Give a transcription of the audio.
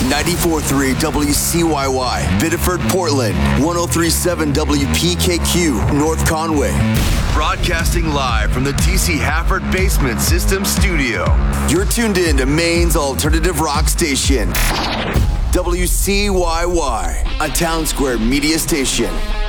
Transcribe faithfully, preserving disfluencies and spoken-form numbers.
ninety-four point three W C Y Y, Biddeford, Portland, one oh three point seven W P K Q, North Conway. Broadcasting live from the T C Hafford Basement System Studio. You're tuned in to Maine's alternative rock station, W C Y Y, a Town Square media station.